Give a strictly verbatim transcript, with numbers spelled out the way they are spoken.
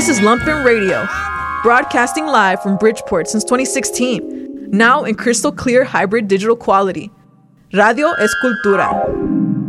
This is Lumpen Radio, broadcasting live from Bridgeport since twenty sixteen, now in crystal clear hybrid digital quality. Radio es cultura.